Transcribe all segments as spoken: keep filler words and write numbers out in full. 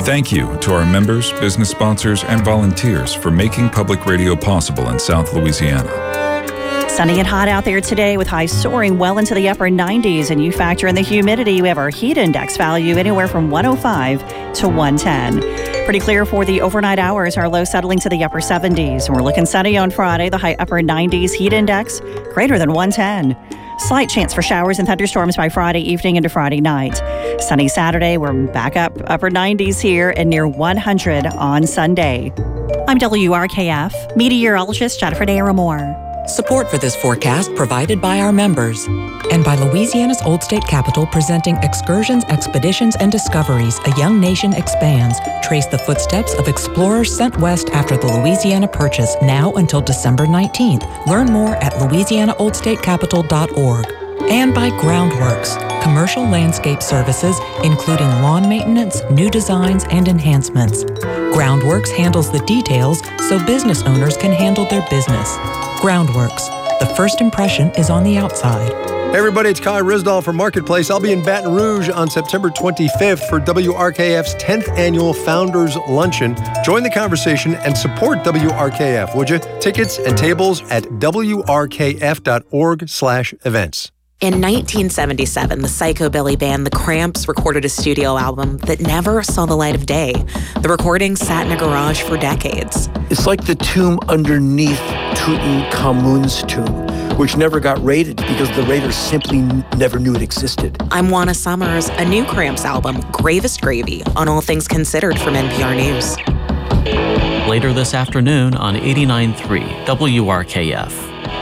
Thank you to our members, business sponsors, and volunteers for making public radio possible in South Louisiana. Sunny and hot out there today with highs soaring well into the upper nineties, and you factor in the humidity. We have our heat index value anywhere from one oh five to one ten. Pretty clear for the overnight hours. Our low settling to the upper seventies. We're looking sunny on Friday, the high upper nineties, heat index greater than one ten. Slight chance for showers and thunderstorms by Friday evening into Friday night. Sunny Saturday, we're back up upper nineties here and near one hundred on Sunday. I'm W R K F meteorologist Jennifer Naramore. Support for this forecast provided by our members and by Louisiana's Old State Capitol, presenting Excursions, Expeditions, and Discoveries. A Young Nation Expands. Trace the footsteps of explorers sent west after the Louisiana Purchase, now until December nineteenth. Learn more at louisiana old state capitol dot org. And by Groundworks, commercial landscape services, including lawn maintenance, new designs, and enhancements. Groundworks handles the details so business owners can handle their business. Groundworks, the first impression is on the outside. Hey everybody, it's Kai Risdall from Marketplace. I'll be in Baton Rouge on September twenty-fifth for W R K F's tenth Annual Founders Luncheon. Join the conversation and support W R K F, would you? Tickets and tables at w r k f dot org slash events. In nineteen seventy-seven, the psychobilly band The Cramps recorded a studio album that never saw the light of day. The recording sat in a garage for decades. It's like the tomb underneath Tutankhamun's tomb, which never got raided because the raiders simply n- never knew it existed. I'm Juana Summers. A new Cramps album, Gravest Gravy, on All Things Considered from N P R News. Later this afternoon on eighty-nine point three W R K F.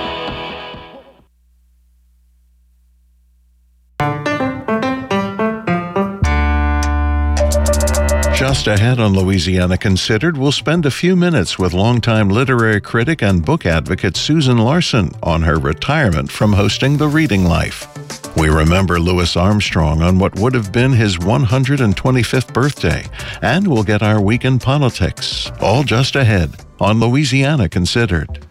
Just ahead on Louisiana Considered, we'll spend a few minutes with longtime literary critic and book advocate Susan Larson on her retirement from hosting The Reading Life. We remember Louis Armstrong on what would have been his one hundred twenty-fifth birthday, and we'll get our week in politics, all just ahead on Louisiana Considered.